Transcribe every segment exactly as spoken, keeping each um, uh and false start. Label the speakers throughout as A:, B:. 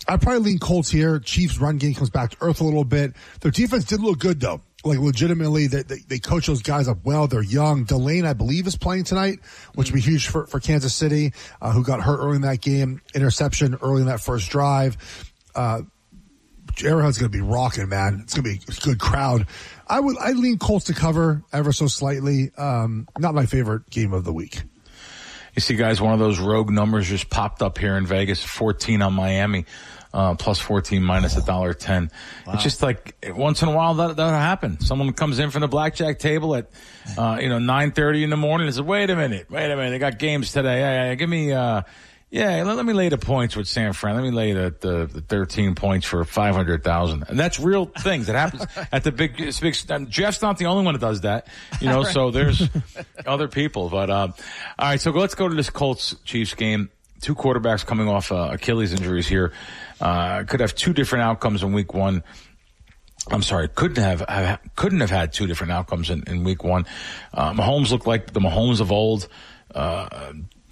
A: I probably lean Colts here. Chiefs run game comes back to earth a little bit. Their defense did look good though. Like legitimately, they, they, they coach those guys up well. They're young. Delane, I believe, is playing tonight, which would be huge for, for Kansas City, uh, who got hurt early in that game. Interception early in that first drive. Uh, Arrowhead's going to be rocking, man. It's going to be a good crowd. I would, I lean Colts to cover ever so slightly. Um, not my favorite game of the week.
B: You see, guys, one of those rogue numbers just popped up here in Vegas, fourteen on Miami. Uh, plus fourteen minus a dollar ten. Wow. It's just like once in a while that that'll happen. Someone comes in from the blackjack table at, uh, you know, nine thirty in the morning and says, wait a minute, wait a minute. They got games today. Yeah, yeah, give me, uh, yeah, let, let me lay the points with San Fran. Let me lay the, the, the thirteen points for five hundred thousand. And that's real things that happens at the big, big, and Jeff's not the only one that does that, you know, right. So there's other people. But, um, all right. So let's go to this Colts Chiefs game. Two quarterbacks coming off uh, Achilles injuries here. Uh, could have two different outcomes in week one. I'm sorry, couldn't have, have couldn't have had two different outcomes in, in week one. Uh, Mahomes looked like the Mahomes of old. Uh,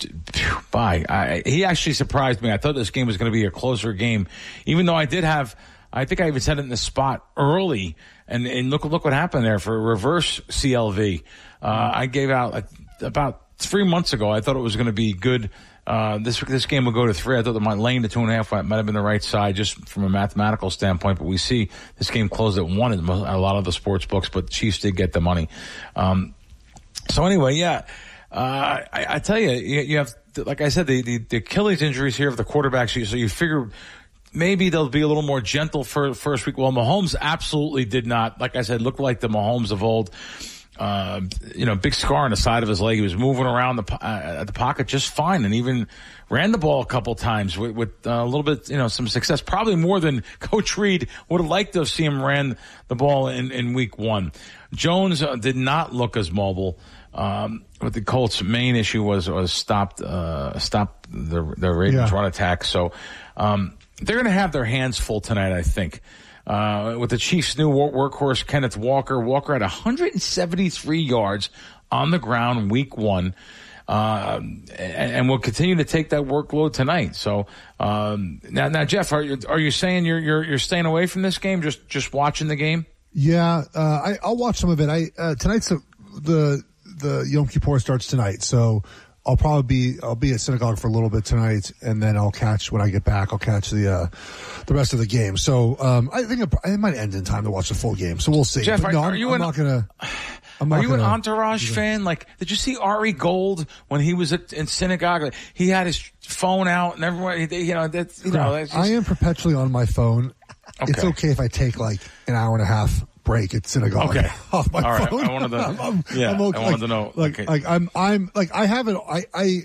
B: bye. I, he actually surprised me. I thought this game was going to be a closer game, even though I did have, I think I even said it in the spot early. And, and look, look what happened there for reverse C L V. Uh, I gave out uh, about three months ago. I thought it was going to be good. Uh, this, this game will go to three. I thought the laying to two and a half might have been the right side just from a mathematical standpoint, but we see this game closed at one in a lot of the sports books, but the Chiefs did get the money. Um, so anyway, yeah, uh, I, I tell you, you, you have, like I said, the, the, the Achilles injuries here of the quarterbacks, so you figure maybe they'll be a little more gentle for first week. Well, Mahomes absolutely did not, like I said, look like the Mahomes of old. Uh, you know, big scar on the side of his leg. He was moving around the uh, the pocket just fine, and even ran the ball a couple times with, with uh, a little bit, you know, some success. Probably more than Coach Reed would have liked to have seen him ran the ball in, in week one. Jones uh, did not look as mobile. Um, but the Colts' main issue was was stopped uh, stopped the the Ravens' yeah. run attack. So um, they're going to have their hands full tonight, I think. Uh, with the Chiefs' new workhorse, Kenneth Walker. Walker had one hundred seventy-three yards on the ground week one. Uh, and, and we'll continue to take that workload tonight. So, um, now, now, Jeff, are you, are you saying you're, you're, you're staying away from this game? Just, just watching the game?
A: Yeah, uh, I, I'll watch some of it. I, uh, tonight's the, the, the Yom Kippur starts tonight. So, I'll probably be, I'll be at synagogue for a little bit tonight, and then I'll catch, when I get back, I'll catch the, uh, the rest of the game. So, um, I think it, it might end in time to watch the full game. So we'll see.
B: Jeff,
A: but no,
B: are, are
A: I'm,
B: you
A: I'm
B: an,
A: not gonna, I'm
B: are
A: not
B: you
A: gonna,
B: an Entourage fan? Like, did you see Ari Gold when he was at, in synagogue? Like, he had his phone out and everyone, you know, that's, you know, that's just,
A: I am perpetually on my phone. Okay. It's okay if I take like an hour and a half break at synagogue.
B: Okay.
A: Off my
B: All
A: phone.
B: Right. I wanted to,
A: I'm, I'm,
B: yeah,
A: I'm okay.
B: I wanted
A: like,
B: to know.
A: Like,
B: okay.
A: like I'm, I'm, like, I have it, I, I,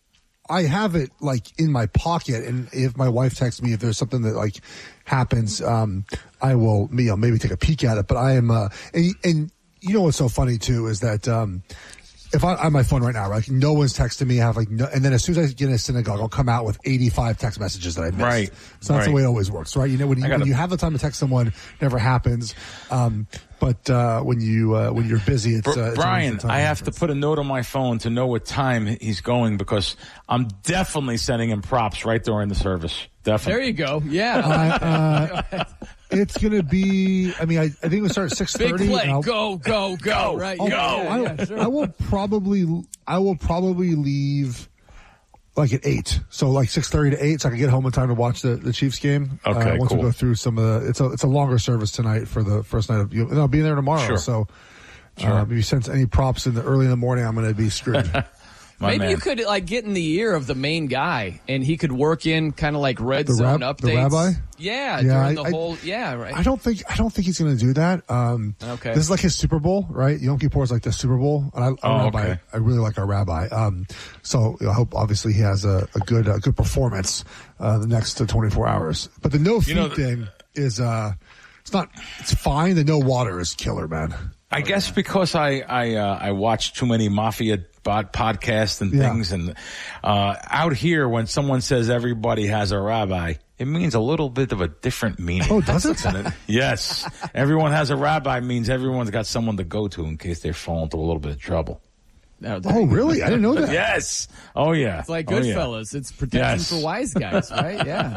A: I have it like in my pocket, and if my wife texts me if there's something that like happens, um, I will, you know, maybe take a peek at it. But I am, uh, and, and you know what's so funny too is that um, if I, I'm on my phone right now, like no one's texting me, I have like, no, and then as soon as I get in a synagogue, I'll come out with eighty-five text messages that I missed.
B: Right.
A: So that's
B: right.
A: the way it always works, right? You know, when you,
B: gotta,
A: when you have the time to text someone, it never happens. Um, but uh, when you uh, when you're busy, it's, uh, it's
B: Brian. I have
A: difference.
B: to put a note on my phone to know what time he's going because I'm definitely sending him props right during the service. Definitely.
C: There you go. Yeah.
A: Uh, uh, it's gonna be. I mean, I, I think we start at six thirty.
C: Big play. Go, go, go. Right.
A: I'll,
C: Yeah,
A: I,
C: yeah, yeah, sure.
A: I will probably. I will probably leave like at eight. So like six thirty to eight, so I can get home in time to watch the, the Chiefs game.
B: Okay.
A: Uh, once
B: cool.
A: we go through some of the, it's a it's a longer service tonight for the first night of. And I'll be there tomorrow.
B: Sure.
A: So,
B: sure.
A: Uh, if you sense any props in the early in the morning, I'm going to be screwed.
B: My
C: Maybe
B: man.
C: you could like get in the ear of the main guy, and he could work in kind of like red
A: The
C: zone
A: rab-
C: updates.
A: the rabbi?
C: Yeah,
A: Yeah,
C: during
A: I-
C: the
A: I-
C: whole. Yeah, right.
A: I don't think I don't think he's going to do that. Um,
C: Okay.
A: This is like his Super Bowl, right? Yom Kippur is like the Super Bowl, and I,
B: Oh,
A: our rabbi,
B: okay.
A: I really like our rabbi. Um, so I hope obviously he has a, a good a good performance uh, the next uh, twenty-four hours. But the no feet
B: know, the-
A: thing is uh, it's not it's fine. The no water is killer, man.
B: I guess because I I uh, I watch too many mafia bod- podcasts and
A: Yeah.
B: things, and uh, out here when someone says everybody has a rabbi, it means a little bit of a different meaning.
A: Oh, does it?
B: Yes, everyone has a rabbi means everyone's got someone to go to in case they fall into a little bit of trouble.
C: No, there
A: Oh,
C: you go.
A: really? I didn't know that.
B: Yes. Oh yeah.
C: It's like
B: Oh, yeah.
C: Goodfellas. It's protection
B: Yes.
C: for wise guys, right? Yeah.